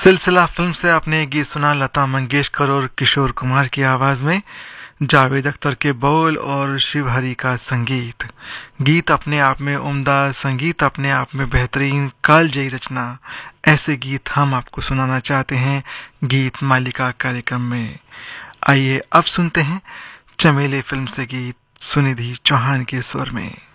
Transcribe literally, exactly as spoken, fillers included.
सिलसिला फिल्म से आपने गीत सुना लता मंगेशकर और किशोर कुमार की आवाज में, जावेद अख्तर के बोल और शिव हरी का संगीत। गीत अपने आप में उम्दा, संगीत अपने आप में बेहतरीन, कालजयी रचना। ऐसे गीत हम आपको सुनाना चाहते हैं गीत मालिका कार्यक्रम में। आइए अब सुनते हैं चमेली फिल्म से गीत सुनिधि चौहान के स्वर में।